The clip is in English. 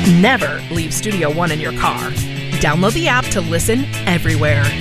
Never leave Studio One in your car. Download the app to listen everywhere.